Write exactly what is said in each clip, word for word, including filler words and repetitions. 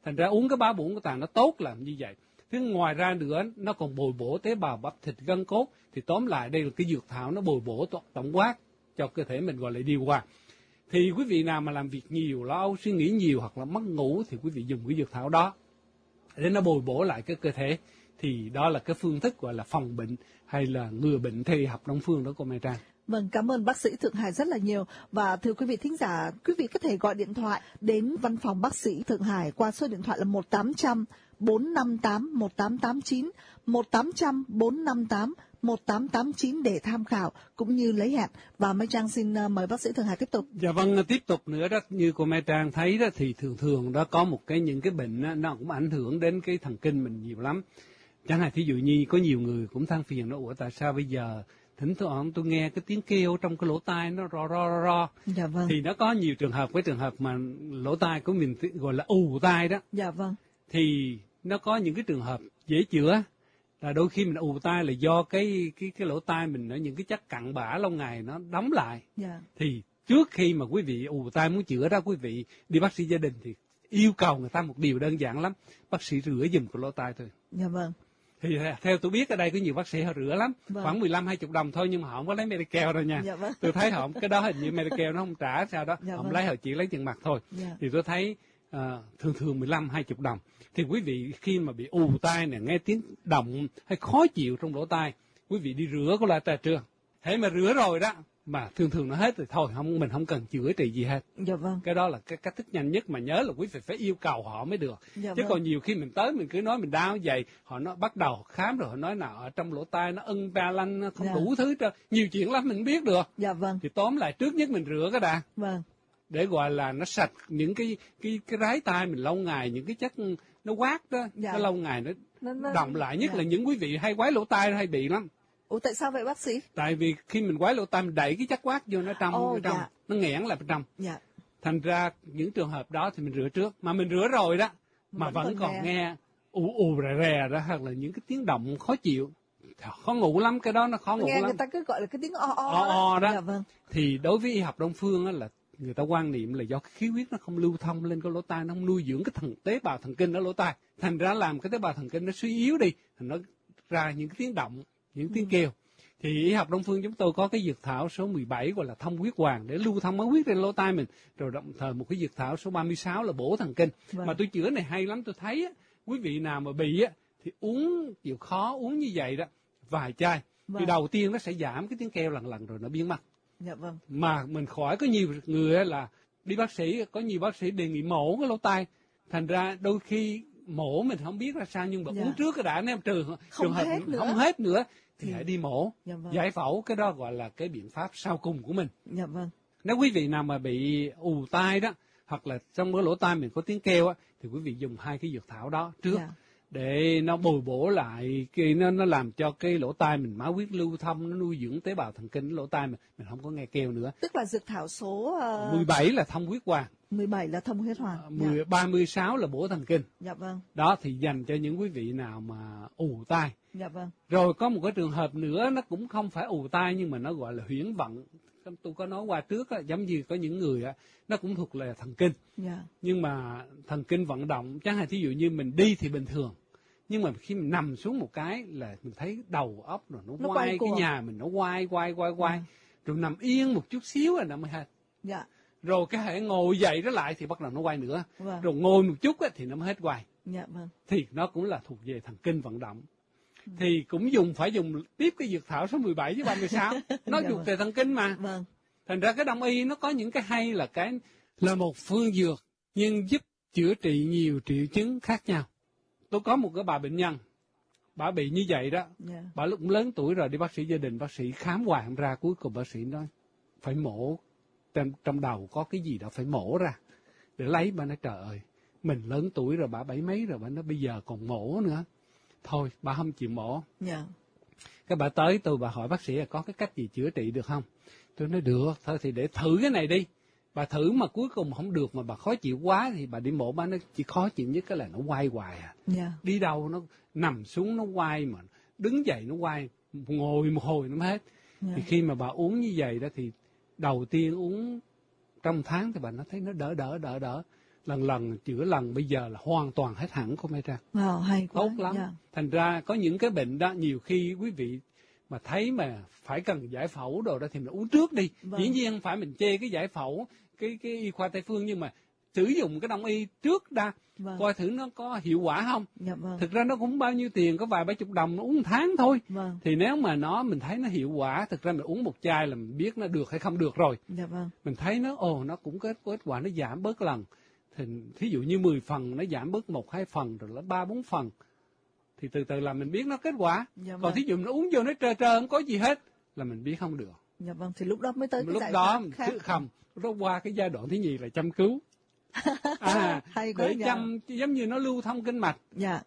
Thành ra uống cái bá bổ ngũ tạng nó tốt làm như vậy. Thứ ngoài ra nữa nó còn bồi bổ tế bào bắp thịt gân cốt. Thì tóm lại đây là cái dược thảo nó bồi bổ tổng quát cho cơ thể mình, gọi là điều hòa. Thì quý vị nào mà làm việc nhiều, lo âu, suy nghĩ nhiều hoặc là mất ngủ thì quý vị dùng cái dược thảo đó để nó bồi bổ lại cái cơ thể. Thì đó là cái phương thức gọi là phòng bệnh hay là ngừa bệnh theo y học Đông phương đó cô Mai Trang. Vâng, cảm ơn bác sĩ Thượng Hải rất là nhiều. Và thưa quý vị thính giả, quý vị có thể gọi điện thoại đến văn phòng bác sĩ Thượng Hải qua số điện thoại là một tám trăm bốn năm tám một tám tám chín, một tám trăm bốn năm tám một tám tám chín để tham khảo cũng như lấy hẹn. Và Mai Trang xin mời bác sĩ Thượng Hải tiếp tục. Dạ vâng, tiếp tục nữa đó, như cô Mai Trang thấy đó thì thường thường đó có một cái những cái bệnh đó, nó cũng ảnh hưởng đến cái thần kinh mình nhiều lắm. Chẳng hạn thí dụ như có nhiều người cũng than phiền đó, ủa tại sao bây giờ thỉnh thoảng tôi nghe cái tiếng kêu trong cái lỗ tai nó ro ro ro ro. Dạ vâng. Thì nó có nhiều trường hợp, cái trường hợp mà lỗ tai của mình gọi là ù tai đó. Dạ vâng. Thì nó có những cái trường hợp dễ chữa, là đôi khi mình ù tai là do cái cái cái lỗ tai mình nó những cái chất cặn bã lâu ngày nó đóng lại. Dạ. Thì trước khi mà quý vị ù tai muốn chữa đó, quý vị đi bác sĩ gia đình thì yêu cầu người ta một điều đơn giản lắm, bác sĩ rửa giùm cái lỗ tai thôi. Dạ vâng. Thì theo tôi biết ở đây có nhiều bác sĩ họ rửa lắm, vâng. khoảng mười lăm hai mươi đồng thôi, nhưng mà họ không có lấy Medicare đâu nha. Dạ vâng. Tôi thấy họ cái đó hình như Medicare nó không trả sao đó, dạ họ vâng. lấy họ chỉ lấy tiền mặt thôi. Dạ. Thì tôi thấy uh, thường thường mười lăm hai mươi đồng. Thì quý vị khi mà bị ù tai nè, nghe tiếng động hay khó chịu trong lỗ tai, quý vị đi rửa có lỗ tai chưa? Thế mà rửa rồi đó mà thường thường nó hết rồi thôi, không mình không cần chữa trị gì hết. Dạ vâng. Cái đó là cái cách thức nhanh nhất, mà nhớ là quý vị phải yêu cầu họ mới được. Dạ Chứ vâng. còn nhiều khi mình tới mình cứ nói mình đau vậy, họ nó bắt đầu khám rồi họ nói nào ở trong lỗ tai nó ưng ba lanh, không dạ. đủ thứ cho nhiều chuyện lắm mình biết được. Dạ vâng. Thì tóm lại trước nhất mình rửa cái đã. Vâng. Để gọi là nó sạch những cái cái cái rái tai mình lâu ngày, những cái chất nó quát đó, dạ. nó lâu ngày nó, nó, nó đọng lại, nhất dạ. là những quý vị hay quái lỗ tai hay bị lắm. Ủa tại sao vậy bác sĩ? Tại vì khi mình quái lỗ tai mình đẩy cái chất quát vô nó trong, oh, nó trong dạ. nó nghẽn lại bên trong. Dạ. Thành ra những trường hợp đó thì mình rửa trước, mà mình rửa rồi đó mà vẫn, vẫn còn nghe, nghe ù ù rè rè đó, hoặc là những cái tiếng động khó chịu, khó ngủ lắm, cái đó nó khó ngủ nghe lắm. Người ta cứ gọi là cái tiếng o o, o, o đó. Dạ, vâng. Thì đối với y học Đông phương á, là người ta quan niệm là do cái khí huyết nó không lưu thông lên cái lỗ tai, nó không nuôi dưỡng cái thần tế bào thần kinh ở lỗ tai, thành ra làm cái tế bào thần kinh nó suy yếu đi, thành nó ra những cái tiếng động, những tiếng ừ. kêu. Thì y học Đông phương chúng tôi có cái dược thảo số mười bảy gọi là thông huyết hoàng để lưu thông máu huyết trên lỗ tai mình, rồi đồng thời một cái dược thảo số ba mươi sáu là bổ thần kinh. Vâng. Mà tôi chữa này hay lắm, tôi thấy á, quý vị nào mà bị á thì uống chịu khó uống như vậy đó vài chai. Vâng. Thì đầu tiên nó sẽ giảm cái tiếng kêu lần lần rồi nó biến mất. Dạ vâng. Mà mình khỏi, có nhiều người là đi bác sĩ, có nhiều bác sĩ đề nghị mổ cái lỗ tai, thành ra đôi khi mổ mình không biết ra sao, nhưng mà dạ. uống trước cái đã, nếu trường trường hợp không hết nữa thì hãy đi mổ. Dạ vâng. Giải phẫu, cái đó gọi là cái biện pháp sau cùng của mình. Dạ vâng. Nếu quý vị nào mà bị ù tai đó, hoặc là trong cái lỗ tai mình có tiếng kêu á, thì quý vị dùng hai cái dược thảo đó trước. Dạ. Để nó bồi bổ lại, cái nó nó làm cho cái lỗ tai mình máu huyết lưu thông, nó nuôi dưỡng tế bào thần kinh lỗ tai mình, mình không có nghe kêu nữa. Tức là dược thảo số uh... mười bảy là thông huyết hoàng, mười bảy là thông huyết hoàng, mười, dạ. ba mươi sáu là bổ thần kinh. Dạ vâng. Đó thì dành cho những quý vị nào mà ù tai. Dạ vâng. Rồi có một cái trường hợp nữa, nó cũng không phải ù tai nhưng mà nó gọi là huyễn vận. Tôi có nói qua trước á, giống như có những người á, nó cũng thuộc là thần kinh. Dạ. Nhưng mà thần kinh vận động, chẳng hạn thí dụ như mình đi thì bình thường, nhưng mà khi mình nằm xuống một cái là mình thấy đầu óc rồi nó, nó quay, cái nhà mình nó quay quay quay quay, dạ. Rồi nằm yên một chút xíu là nó mới hết. Dạ. Rồi cái hệ ngồi dậy đó lại thì bắt đầu nó quay nữa. Vâng. Rồi ngồi một chút á, thì nó mới hết quay. Dạ vâng. Thì nó cũng là thuộc về thần kinh vận động. Ừ. Thì cũng dùng phải dùng tiếp cái dược thảo số mười bảy với ba mươi sáu. Nó dạ thuộc vâng. về thần kinh mà. Vâng. Thành ra cái đông y nó có những cái hay là cái là một phương dược nhưng giúp chữa trị nhiều triệu chứng khác nhau. Tôi có một cái bà bệnh nhân, bà bị như vậy đó, yeah. Bà lúc cũng lớn tuổi rồi, đi bác sĩ gia đình, bác sĩ khám hoài không ra, cuối cùng bác sĩ nói phải mổ, trong, trong đầu có cái gì đó phải mổ ra để lấy. Bà nói trời ơi, mình lớn tuổi rồi, bà bảy mấy rồi, bà nói bây giờ còn mổ nữa, thôi bà không chịu mổ. Yeah. Cái bà tới tôi, bà hỏi bác sĩ là có cái cách gì chữa trị được không? Tôi nói được, thôi thì để thử cái này đi. Bà thử mà cuối cùng không được mà bà khó chịu quá thì bà đi mổ. Bà nói chỉ khó chịu nhất cái là nó quay hoài à. Yeah. Đi đâu nó nằm xuống nó quay, mà đứng dậy nó quay, ngồi một hồi nó mới hết. Yeah. Thì khi mà bà uống như vậy đó thì đầu tiên uống trong tháng thì bà nó thấy nó đỡ đỡ đỡ đỡ. lần lần chữa lần bây giờ là hoàn toàn hết hẳn của Mai Trang. Wow, hay quá. Tốt lắm. Yeah. Thành ra có những cái bệnh đó nhiều khi quý vị mà thấy mà phải cần giải phẫu đồ đó thì mình uống trước đi. Vâng. Dĩ nhiên không phải mình chê cái giải phẫu, cái cái y khoa Tây phương, nhưng mà sử dụng cái đông y trước đã, Vâng. coi thử nó có hiệu quả không. Dạ vâng. Thực ra nó cũng bao nhiêu tiền, có vài ba chục đồng, nó uống một tháng thôi. Vâng. Thì nếu mà nó mình thấy nó hiệu quả, thực ra mình uống một chai là mình biết nó được hay không được rồi. Dạ vâng. Mình thấy nó ồ nó cũng có kết quả, nó giảm bớt lần. Thì thí dụ như mười phần nó giảm bớt một hai phần rồi là ba bốn phần. Thì từ từ là mình biết nó kết quả. Dạ vâng. Còn thí dụ nó uống vô nó trơ trơ không có gì hết là mình biết không được. Dạ vâng, thì lúc đó mới tới cái Lúc giải đó pháp mình khác. cứ không, nó qua cái giai đoạn thứ nhì là chăm cứu. À, Hay quá. để dạ. chăm giống như nó lưu thông kinh mạch. Dạ.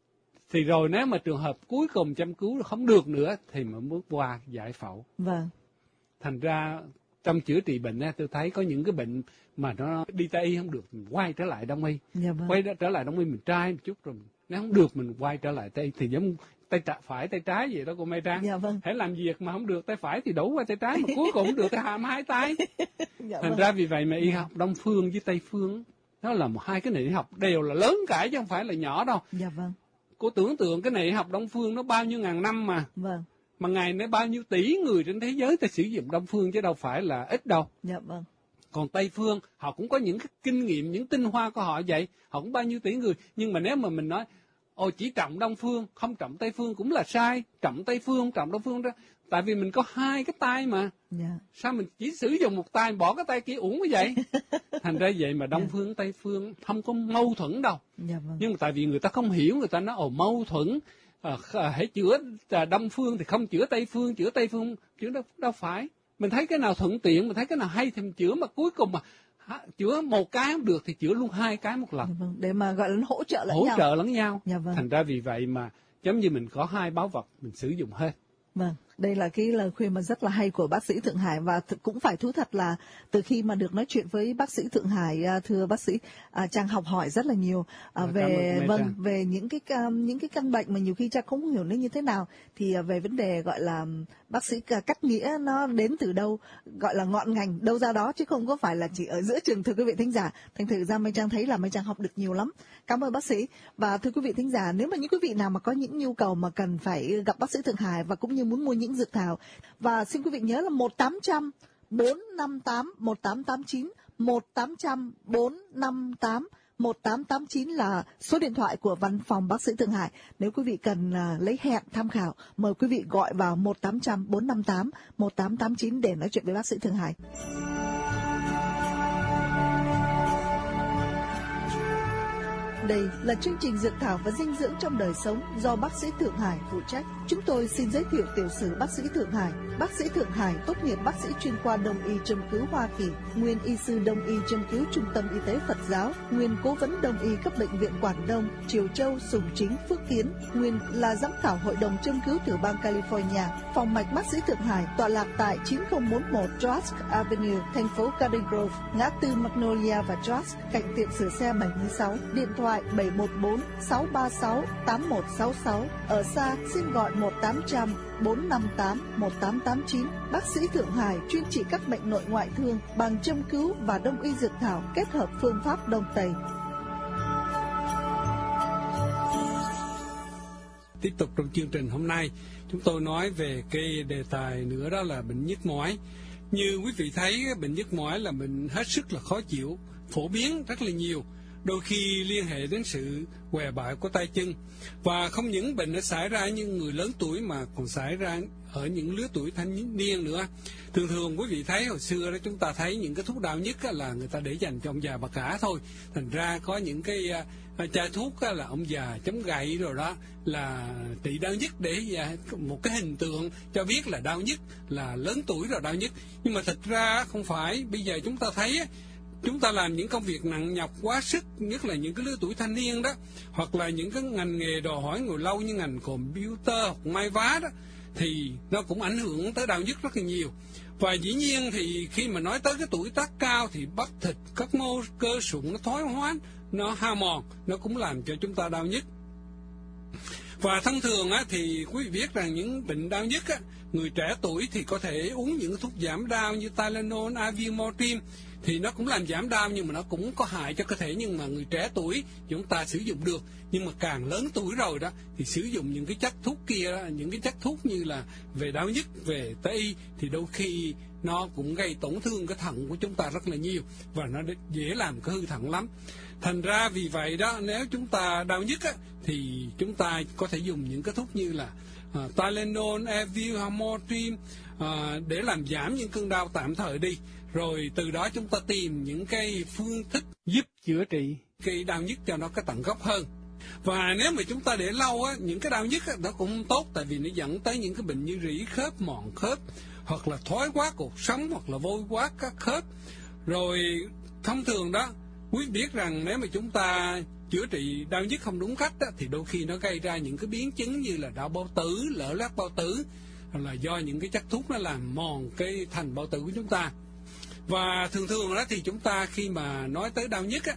Thì rồi nếu mà trường hợp cuối cùng chăm cứu không được nữa thì mới bước qua giải phẫu. Vâng. Thành ra trong chữa trị bệnh á, tôi thấy có những cái bệnh mà nó đi Tây y không được, mình quay trở lại Đông y. Dạ vâng. Quay trở lại Đông y mình trai một chút rồi nếu không được mình quay trở lại Tây y. Thì giống tay trái phải tay trái vậy đó cô Mai Trang. Dạ vâng. Hãy làm việc mà không được tay phải thì đổ qua tay trái, mà cuối cùng được tay hàm hai tay. Dạ Thành vâng. ra vì vậy mà y học Đông phương với Tây phương nó là một hai cái nền y học đều là lớn cả chứ không phải là nhỏ đâu. Dạ vâng. Cô tưởng tượng cái nền y học Đông phương nó bao nhiêu ngàn năm mà. Vâng. Mà ngày nay bao nhiêu tỷ người trên thế giới ta sử dụng Đông phương chứ đâu phải là ít đâu. Dạ vâng. Còn Tây phương họ cũng có những cái kinh nghiệm, những tinh hoa của họ vậy, họ cũng bao nhiêu tỷ người. Nhưng mà nếu mà mình nói ồ chỉ trọng Đông phương, không trọng Tây phương cũng là sai. Trọng Tây phương, không trọng Đông phương đó. Tại vì mình có hai cái tay mà. Dạ. Sao mình chỉ sử dụng một tay, bỏ cái tay kia uổng cái vậy? Thành ra vậy mà Đông phương, Tây phương không có mâu thuẫn đâu. Dạ vâng. Nhưng mà tại vì người ta không hiểu, người ta nói ồ mâu thuẫn. À, hãy chữa Đông phương thì không chữa Tây phương, chữa Tây phương chữa đâu, đâu phải. Mình thấy cái nào thuận tiện, mình thấy cái nào hay thì mình chữa, mà cuối cùng mà ha, chữa một cái không được thì chữa luôn hai cái một lần. Dạ vâng. Để mà gọi là hỗ trợ lẫn Hỗ nhau. trợ lẫn nhau. Dạ vâng. Thành ra vì vậy mà giống như mình có hai báu vật mình sử dụng hết. Vâng, đây là cái lời khuyên mà rất là hay của bác sĩ Thượng Hải, và th- cũng phải thú thật là từ khi mà được nói chuyện với bác sĩ Thượng Hải, à, thưa bác sĩ, à, Trang học hỏi rất là nhiều à, Cảm về ơn vâng Trang. về những cái um, những cái căn bệnh mà nhiều khi Trang không hiểu nó như thế nào, thì à, về vấn đề gọi là bác sĩ ca- cắt nghĩa nó đến từ đâu, gọi là ngọn ngành đâu ra đó chứ không có phải là chỉ ở giữa trường, thưa quý vị thính giả. Thành thử ra Mai Trang thấy là Mai Trang học được nhiều lắm. Cảm ơn bác sĩ. Và thưa quý vị thính giả, nếu mà những quý vị nào mà có những nhu cầu mà cần phải gặp bác sĩ Thượng Hải và cũng như muốn mua những dược thảo, và xin quý vị nhớ là một tám trăm bốn năm tám một tám tám chín, một tám trăm bốn năm tám một tám tám chín là số điện thoại của văn phòng bác sĩ Thượng Hải. Nếu quý vị cần uh, lấy hẹn tham khảo, mời quý vị gọi vào một tám trăm bốn năm tám một tám tám chín để nói chuyện với bác sĩ Thượng Hải. Đây là chương trình Dược thảo và dinh dưỡng trong đời sống do bác sĩ Thượng Hải phụ trách. Chúng tôi xin giới thiệu tiểu sử bác sĩ Thượng Hải. Bác sĩ Thượng Hải tốt nghiệp bác sĩ chuyên khoa Đông y châm cứu Hoa Kỳ, nguyên y sư Đông y châm cứu Trung tâm Y tế Phật giáo, nguyên cố vấn Đông y cấp bệnh viện Quảng Đông, Triều Châu, Sùng Chính, Phước Kiến, nguyên là giám khảo hội đồng châm cứu tiểu bang California. Phòng mạch bác sĩ Thượng Hải tọa lạc tại chín không bốn một Trask Avenue, thành phố Garden Grove, ngã tư Magnolia và Trask, cạnh tiệm sửa xe bảy mươi sáu. Điện thoại bảy một bốn sáu ba sáu tám một sáu sáu. Ở xa xin gọi một tám trăm bốn năm tám một tám tám chín. Bác sĩ Thượng Hải chuyên trị các bệnh nội ngoại thương bằng châm cứu và đông y dược thảo kết hợp phương pháp Đông Tây. Tiếp tục trong chương trình hôm nay, chúng tôi nói về cái đề tài nữa, đó là bệnh nhức mỏi. Như quý vị thấy, bệnh nhức mỏi là bệnh hết sức là khó chịu, phổ biến rất là nhiều, đôi khi liên hệ đến sự què bại của tay chân. Và không những bệnh nó xảy ra ở những người lớn tuổi mà còn xảy ra ở những lứa tuổi thanh niên nữa. Thường thường quý vị thấy hồi xưa đó, chúng ta thấy những cái thuốc đau nhức là người ta để dành cho ông già bà cả thôi. Thành ra có những cái uh, chai thuốc là ông già chống gậy rồi đó là trị đau nhức, để uh, một cái hình tượng cho biết là đau nhức là lớn tuổi rồi đau nhức. Nhưng mà thật ra không phải. Bây giờ chúng ta thấy chúng ta làm những công việc nặng nhọc quá sức, nhất là những cái lứa tuổi thanh niên đó, hoặc là những cái ngành nghề đòi hỏi ngồi lâu như ngành computer hoặc may vá đó, thì nó cũng ảnh hưởng tới đau nhức rất là nhiều. Và dĩ nhiên thì khi mà nói tới cái tuổi tác cao thì bắp thịt, các mô cơ sụn nó thoái hóa, nó hao mòn, nó cũng làm cho chúng ta đau nhức. Và thông thường á, thì quý vị biết rằng những bệnh đau nhức á, người trẻ tuổi thì có thể uống những thuốc giảm đau như Tylenol, Avimortin. thì nó cũng làm giảm đau, nhưng mà nó cũng có hại cho cơ thể. Nhưng mà người trẻ tuổi chúng ta sử dụng được, nhưng mà càng lớn tuổi rồi đó thì sử dụng những cái chất thuốc kia đó, những cái chất thuốc như là về đau nhức, về Tây y, thì đôi khi nó cũng gây tổn thương cái thận của chúng ta rất là nhiều, và nó dễ làm cái hư thận lắm. Thành ra vì vậy đó, nếu chúng ta đau nhức á, thì chúng ta có thể dùng những cái thuốc như là uh, Tylenol, Advil, Motrin uh, để làm giảm những cơn đau tạm thời đi. Rồi từ đó chúng ta tìm những cái phương thức giúp chữa trị cái đau nhức cho nó có tận gốc hơn. Và nếu mà chúng ta để lâu á, những cái đau nhức á, nó cũng không tốt, tại vì nó dẫn tới những cái bệnh như rỉ khớp, mòn khớp, hoặc là thoái hóa cột sống, hoặc là vôi hóa các khớp. Rồi thông thường đó, quý biết rằng nếu mà chúng ta chữa trị đau nhức không đúng cách đó, thì đôi khi nó gây ra những cái biến chứng như là đau bao tử, lở loét bao tử, hoặc là do những cái chất thuốc nó làm mòn cái thành bao tử của chúng ta. Và thường thường đó thì chúng ta khi mà nói tới đau nhức á,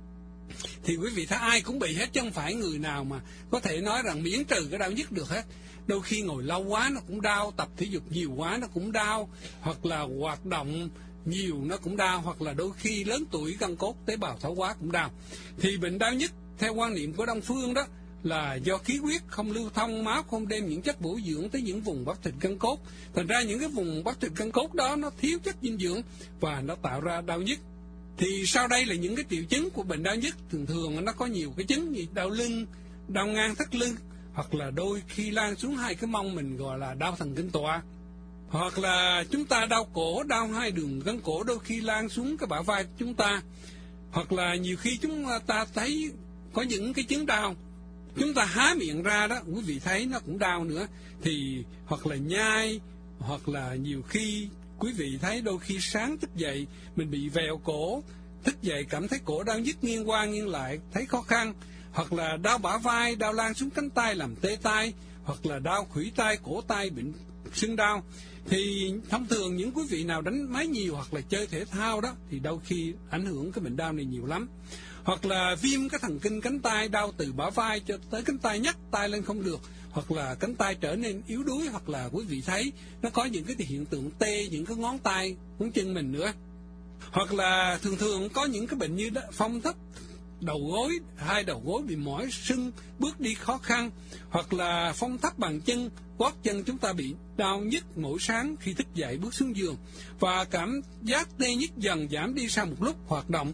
thì quý vị thấy ai cũng bị hết, chứ không phải người nào mà có thể nói rằng miễn trừ cái đau nhức được hết. Đôi khi ngồi lâu quá nó cũng đau, tập thể dục nhiều quá nó cũng đau, hoặc là hoạt động nhiều nó cũng đau, hoặc là đôi khi lớn tuổi gân cốt tế bào thoái hóa cũng đau. Thì bệnh đau nhức theo quan niệm của Đông phương đó là do khí huyết không lưu thông, máu không đem những chất bổ dưỡng tới những vùng bắp thịt gân cốt. Thành ra những cái vùng bắp thịt gân cốt đó nó thiếu chất dinh dưỡng và nó tạo ra đau nhức. Thì sau đây là những cái triệu chứng của bệnh đau nhức. Thường thường nó có nhiều cái chứng như đau lưng, đau ngang thắt lưng, hoặc là đôi khi lan xuống hai cái mông mình gọi là đau thần kinh tọa. Hoặc là chúng ta đau cổ, đau hai đường gân cổ, đôi khi lan xuống cái bả vai của chúng ta. Hoặc là nhiều khi chúng ta thấy có những cái chứng đau, chúng ta há miệng ra đó, quý vị thấy nó cũng đau nữa. Thì hoặc là nhai, hoặc là nhiều khi quý vị thấy đôi khi sáng thức dậy mình bị vèo cổ, thức dậy cảm thấy cổ đau nhức nghiêng qua nghiêng lại, thấy khó khăn. Hoặc là đau bả vai, đau lan xuống cánh tay làm tê tay, hoặc là đau khuỷu tay, cổ tay bị sưng đau. Thì thông thường những quý vị nào đánh máy nhiều hoặc là chơi thể thao đó thì đôi khi ảnh hưởng cái bệnh đau này nhiều lắm. Hoặc là viêm cái thần kinh cánh tay, đau từ bả vai cho tới cánh tay, nhấc tay lên không được, hoặc là cánh tay trở nên yếu đuối, hoặc là quý vị thấy nó có những cái hiện tượng tê những cái ngón tay, ngón chân mình nữa. Hoặc là thường thường có những cái bệnh như đó, phong thấp đầu gối, hai đầu gối bị mỏi sưng, bước đi khó khăn, hoặc là phong thấp bàn chân, gót chân chúng ta bị đau nhức mỗi sáng khi thức dậy bước xuống giường, và cảm giác tê nhức dần giảm đi sau một lúc hoạt động.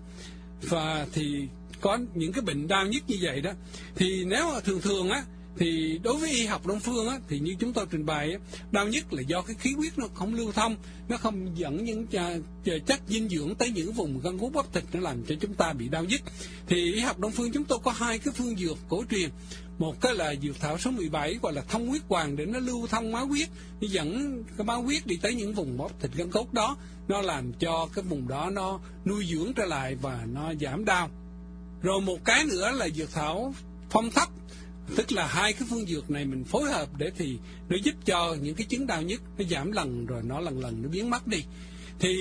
Và thì có những cái bệnh đau nhức như vậy đó. Thì nếu mà thường thường á, thì đối với y học Đông phương á, thì như chúng tôi trình bày á, đau nhức là do cái khí huyết nó không lưu thông, nó không dẫn những chất dinh dưỡng tới những vùng gân cốt bắp thịt, nó làm cho chúng ta bị đau nhức. Thì y học Đông phương chúng tôi có hai cái phương dược cổ truyền. Một cái là dược thảo số mười bảy gọi là thông huyết hoàng, để nó lưu thông máu huyết, nó dẫn cái máu huyết đi tới những vùng bắp thịt gân cốt đó, nó làm cho cái vùng đó nó nuôi dưỡng trở lại và nó giảm đau. Rồi một cái nữa là dược thảo phong thấp, tức là hai cái phương dược này mình phối hợp để thì nó giúp cho những cái chứng đau nhức nó giảm lần, rồi nó lần lần nó biến mất đi. Thì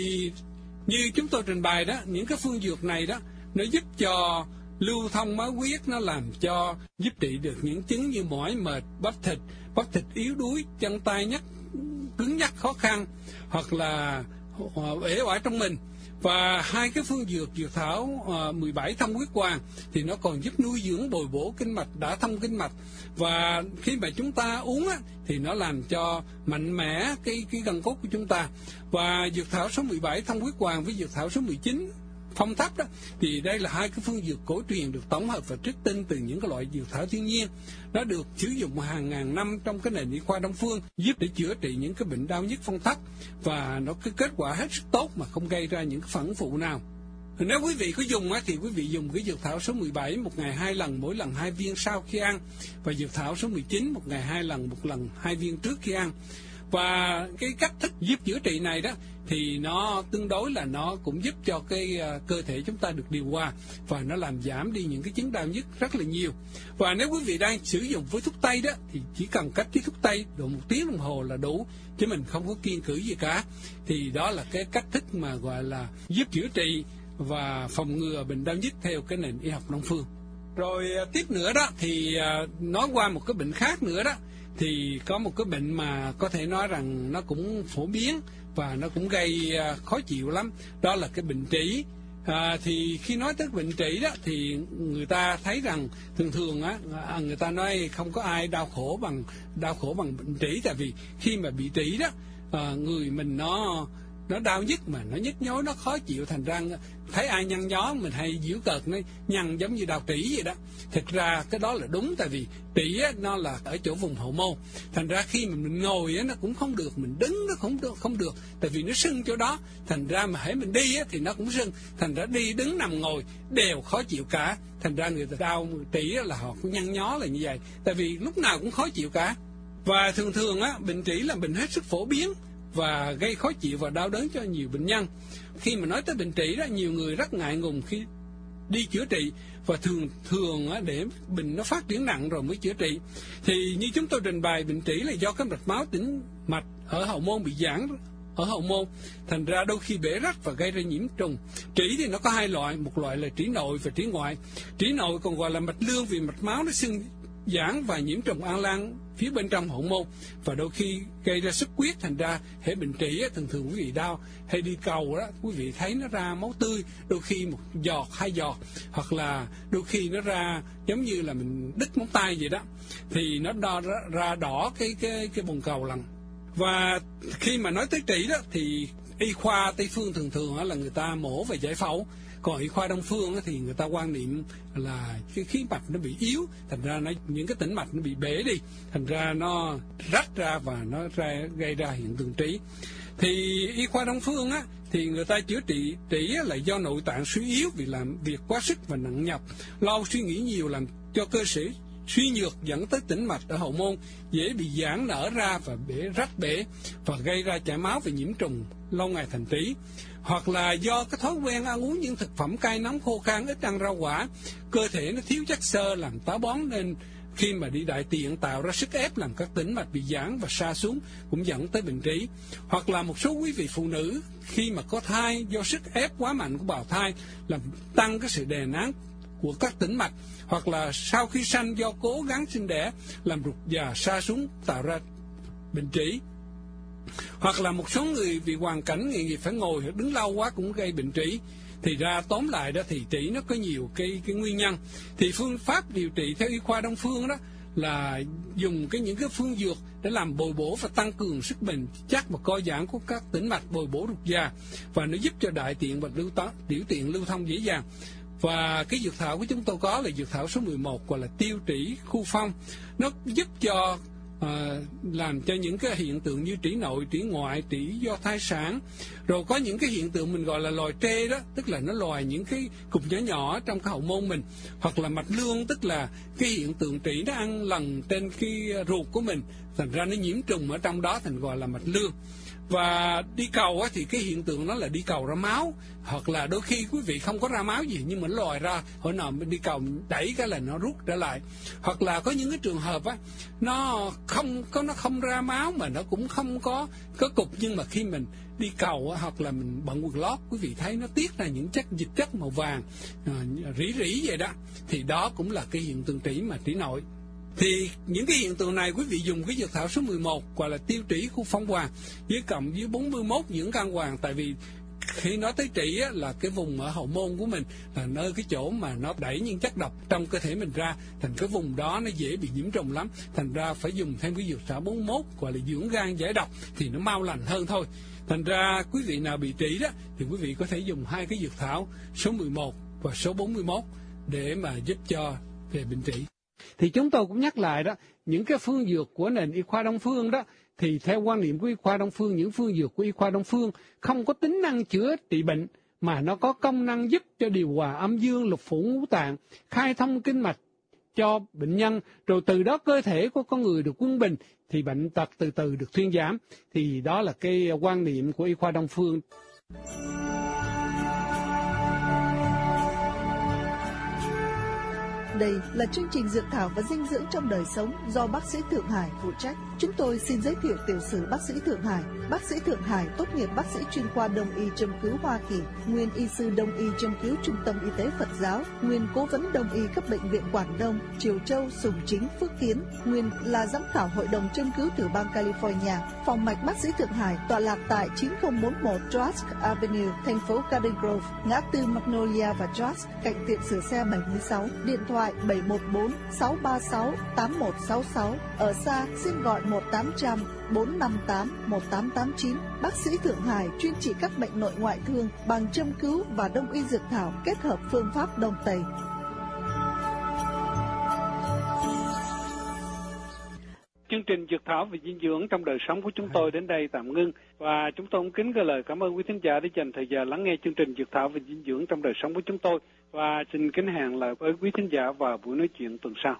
như chúng tôi trình bày đó, những cái phương dược này đó nó giúp cho lưu thông máu huyết, nó làm cho giúp trị được những chứng như mỏi mệt, bắp thịt, bắp thịt yếu đuối, chân tay nhắc cứng nhắc khó khăn, hoặc là uể oải trong mình. Và hai cái phương dược dược thảo uh, mười bảy thông huyết hoàng thì nó còn giúp nuôi dưỡng bồi bổ kinh mạch, đã thông kinh mạch, và khi mà chúng ta uống á, thì nó làm cho mạnh mẽ cái cái gân cốt của chúng ta. Và dược thảo số mười bảy thông huyết hoàng với dược thảo số mười chín phong thấp đó, thì đây là hai cái phương dược cổ truyền được tổng hợp và trích tinh từ những cái loại dược thảo thiên nhiên. Nó được sử dụng hàng ngàn năm trong cái nền y khoa Đông phương, giúp để chữa trị những cái bệnh đau nhức phong thấp, và nó cái kết quả hết sức tốt mà không gây ra những cái phản phụ nào. Nếu quý vị có dùng á, thì quý vị dùng cái dược thảo số mười bảy một ngày hai lần, mỗi lần hai viên sau khi ăn, và dược thảo số mười chín một ngày hai lần, một lần hai viên trước khi ăn. Và cái cách thức giúp chữa trị này đó thì nó tương đối là nó cũng giúp cho cái uh, cơ thể chúng ta được điều hòa, và nó làm giảm đi những cái chứng đau nhức rất là nhiều. Và nếu quý vị đang sử dụng với thuốc tây đó thì chỉ cần cách cái thuốc tây độ một tiếng đồng hồ là đủ, chứ mình không có kiêng cữ gì cả. Thì đó là cái cách thức mà gọi là giúp chữa trị và phòng ngừa bệnh đau nhức theo cái nền y học Đông phương. Rồi uh, tiếp nữa đó thì uh, nói qua một cái bệnh khác nữa đó, thì có một cái bệnh mà có thể nói rằng nó cũng phổ biến và nó cũng gây à, khó chịu lắm, đó là cái bệnh trĩ. À, thì khi nói tới bệnh trĩ đó thì người ta thấy rằng thường thường á, người ta nói không có ai đau khổ bằng đau khổ bằng bệnh trĩ, tại vì khi mà bị trĩ đó, à, người mình nó nó đau nhức mà nó nhức nhối, nó khó chịu, thành ra thấy ai nhăn nhó mình hay giễu cợt nó nhăn giống như đau trĩ vậy đó. Thực ra cái đó là đúng, tại vì trĩ á, nó là ở chỗ vùng hậu môn, thành ra khi mà mình ngồi á, nó cũng không được, mình đứng nó không được, không được tại vì nó sưng chỗ đó, thành ra mà hễ mình đi á, thì nó cũng sưng, thành ra đi đứng nằm ngồi đều khó chịu cả. Thành ra người ta đau trĩ á, là họ cũng nhăn nhó là như vậy, tại vì lúc nào cũng khó chịu cả. Và thường thường á, bệnh trĩ là bệnh hết sức phổ biến và gây khó chịu và đau đớn cho nhiều bệnh nhân. Khi mà nói tới bệnh trĩ đó, nhiều người rất ngại ngùng khi đi chữa trị, và thường thường á, để bệnh nó phát triển nặng rồi mới chữa trị. Thì như chúng tôi trình bày, bệnh trĩ là do cái mạch máu tĩnh mạch ở hậu môn bị giãn ở hậu môn, thành ra đôi khi bể rách và gây ra nhiễm trùng. Trĩ thì nó có hai loại, một loại là trĩ nội và trĩ ngoại. Trĩ nội còn gọi là mạch lương vì mạch máu nó sưng giãn và nhiễm trùng an lan phía bên trong hậu môn, và đôi khi gây ra xuất huyết. Thành ra hệ bệnh trĩ á, thường thường quý vị đau hay đi cầu đó, quý vị thấy nó ra máu tươi, đôi khi một giọt hai giọt, hoặc là đôi khi nó ra giống như là mình đứt móng tay vậy đó, thì nó đo ra, ra đỏ cái cái cái bồn cầu lần. Và khi mà nói tới trĩ đó thì y khoa Tây phương thường thường á, là người ta mổ và giải phẫu, còn y khoa Đông phương á, thì người ta quan niệm là cái khí mạch nó bị yếu, thành ra nó, những cái tĩnh mạch nó bị bể đi, thành ra nó rách ra và nó ra, gây ra hiện tượng trĩ. Thì y khoa Đông phương á, thì người ta chữa trị trĩ là do nội tạng suy yếu vì làm việc quá sức và nặng nhọc, lo suy nghĩ nhiều làm cho cơ thể suy nhược, dẫn tới tĩnh mạch ở hậu môn dễ bị giãn nở ra và bể rách bể, và gây ra chảy máu và nhiễm trùng, lâu ngày thành trĩ. Hoặc là do cái thói quen ăn uống những thực phẩm cay nóng khô khan, ít ăn rau quả, cơ thể nó thiếu chất xơ làm táo bón, nên khi mà đi đại tiện tạo ra sức ép làm các tĩnh mạch bị giãn và sa xuống, cũng dẫn tới bệnh trĩ. Hoặc là một số quý vị phụ nữ khi mà có thai, do sức ép quá mạnh của bào thai làm tăng cái sự đè nén của các tĩnh mạch, hoặc là sau khi sanh do cố gắng sinh đẻ làm rụt già sa xuống tạo ra bệnh trĩ. Hoặc là một số người vì hoàn cảnh nghề nghiệp phải ngồi hoặc đứng lâu quá cũng gây bệnh trĩ. Thì ra tóm lại đó thì trĩ nó có nhiều cái cái nguyên nhân. Thì phương pháp điều trị theo y khoa Đông phương đó là dùng cái những cái phương dược để làm bồi bổ và tăng cường sức bền chắc và co giãn của các tĩnh mạch, bồi bổ ruột già, và nó giúp cho đại tiện và lưu tó, tiểu tiện lưu thông dễ dàng. Và cái dược thảo của chúng tôi có là dược thảo số mười một, gọi là tiêu trĩ khu phong. Nó giúp cho À, làm cho những cái hiện tượng như trĩ nội, trĩ ngoại, trĩ do thai sản, rồi có những cái hiện tượng mình gọi là lòi trê đó, tức là nó lòi những cái cục nhỏ nhỏ trong cái hậu môn mình, hoặc là mạch lương, tức là cái hiện tượng trĩ nó ăn lần trên cái ruột của mình, thành ra nó nhiễm trùng ở trong đó, thành gọi là mạch lương. Và đi cầu á, thì cái hiện tượng nó là đi cầu ra máu, hoặc là đôi khi quý vị không có ra máu gì nhưng mà nó lòi ra, hồi nào mình đi cầu đẩy cái là nó rút trở lại. Hoặc là có những cái trường hợp á, nó không có nó không ra máu mà nó cũng không có có cục, nhưng mà khi mình đi cầu á, hoặc là mình bận quần lót, quý vị thấy nó tiết ra những chất dịch chất màu vàng à, rỉ rỉ vậy đó, thì đó cũng là cái hiện tượng trĩ mà trĩ nội. Thì những cái hiện tượng này quý vị dùng cái dược thảo số mười một, gọi là tiêu trĩ khu phong hoàng, với cộng với bốn mươi mốt dưỡng căn hoàng. Tại vì khi nói tới trĩ á, là cái vùng ở hậu môn của mình, là nơi cái chỗ mà nó đẩy những chất độc trong cơ thể mình ra, thành cái vùng đó nó dễ bị nhiễm trùng lắm, thành ra phải dùng thêm cái dược thảo bốn mươi mốt, gọi là dưỡng gan giải độc, thì nó mau lành hơn thôi. Thành ra quý vị nào bị trĩ đó thì quý vị có thể dùng hai cái dược thảo số mười một và số bốn mươi mốt để mà giúp cho về bệnh trĩ. Thì chúng tôi cũng nhắc lại đó, những cái phương dược của nền y khoa Đông phương đó, thì theo quan niệm của y khoa Đông phương, những phương dược của y khoa Đông phương không có tính năng chữa trị bệnh, mà nó có công năng giúp cho điều hòa âm dương, lục phủ ngũ tạng, khai thông kinh mạch cho bệnh nhân, rồi từ đó cơ thể của con người được quân bình, thì bệnh tật từ từ được thuyên giảm. Thì đó là cái quan niệm của y khoa Đông phương. Đây là chương trình Dược thảo và dinh dưỡng trong đời sống do bác sĩ Thượng Hải phụ trách. Chúng tôi xin giới thiệu tiểu sử bác sĩ Thượng Hải. Bác sĩ Thượng Hải tốt nghiệp bác sĩ chuyên khoa Đông y châm cứu Hoa Kỳ, nguyên y sư Đông y châm cứu Trung tâm Y tế Phật giáo, nguyên cố vấn Đông y các bệnh viện Quảng Đông, Triều Châu, Sùng Chính, Phước Kiến, nguyên là giám khảo hội đồng châm cứu tiểu bang California. Phòng mạch bác sĩ Thượng Hải tọa lạc tại chín không bốn một Trask Avenue, thành phố Garden Grove, ngã tư Magnolia và Trask, cạnh tiệm sửa xe bảy mươi sáu. Điện thoại bảy một bốn sáu ba sáu tám một sáu sáu. Ở xa xin gọi một tám không không bốn năm tám một tám tám chín. Bác sĩ Thượng Hải chuyên trị các bệnh nội ngoại thương bằng châm cứu và đông y dược thảo kết hợp phương pháp Đông Tây. Chương trình Dược thảo và dinh dưỡng trong đời sống của chúng tôi đến đây tạm ngưng, và chúng tôi cũng kính gửi lời cảm ơn quý thính giả đã dành thời giờ lắng nghe chương trình Dược thảo và dinh dưỡng trong đời sống của chúng tôi, và xin kính hẹn lại với quý thính giả vào buổi nói chuyện tuần sau.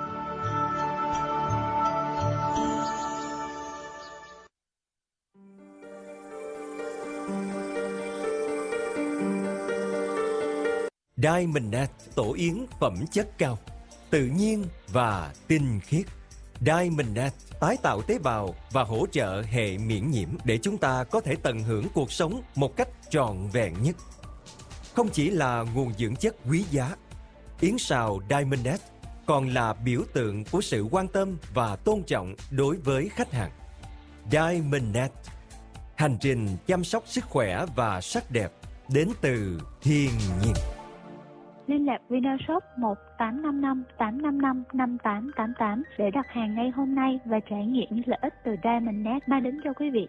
Diamondnet tổ yến phẩm chất cao, tự nhiên và tinh khiết. Diamondnet tái tạo tế bào và hỗ trợ hệ miễn nhiễm để chúng ta có thể tận hưởng cuộc sống một cách trọn vẹn nhất. Không chỉ là nguồn dưỡng chất quý giá, yến sào Diamondnet còn là biểu tượng của sự quan tâm và tôn trọng đối với khách hàng. Diamondnet, hành trình chăm sóc sức khỏe và sắc đẹp đến từ thiên nhiên. Liên lạc Vinashop một tám năm năm tám năm năm năm tám tám tám để đặt hàng ngay hôm nay và trải nghiệm những lợi ích từ Diamondnet mang đến cho quý vị.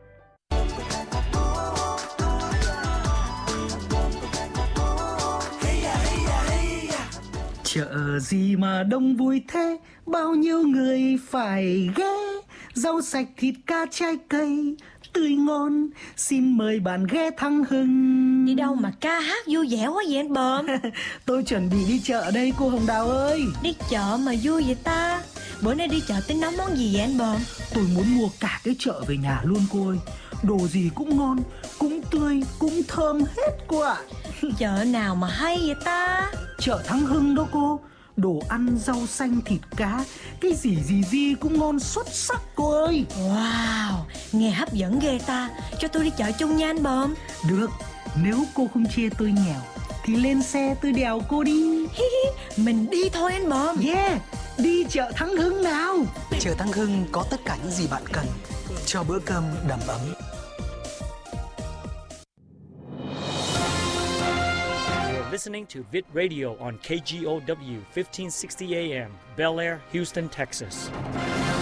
Chợ gì mà đông vui thế, bao nhiêu người phải ghé, rau sạch thịt cá trái cây tươi ngon, xin mời bạn ghé Thăng Hưng. Đi đâu mà ca hát vui vẻ quá vậy anh Bờm? Tôi chuẩn bị đi chợ đây cô Hồng Đào ơi. Đi chợ mà vui vậy ta? Bữa nay đi chợ tính nấu món gì vậy anh Bờm? Tôi muốn mua cả cái chợ về nhà luôn cô ơi. Đồ gì cũng ngon, cũng tươi, cũng thơm hết cô ạ. Chợ nào mà hay vậy ta? Chợ Thăng Hưng đó cô. Đồ ăn, rau xanh, thịt cá, cái gì gì gì cũng ngon xuất sắc cô ơi. Wow, nghe hấp dẫn ghê ta. Cho tôi đi chợ chung nha anh Bờm. Được, nếu cô không chê tôi nghèo thì lên xe tôi đèo cô đi. Mình đi thôi anh Bờm. Yeah, đi chợ Thăng Hưng nào. Chợ Thăng Hưng có tất cả những gì bạn cần cho bữa cơm đầm ấm. Listening to Vid Radio on K G O W fifteen sixty A M, Bel Air, Houston, Texas.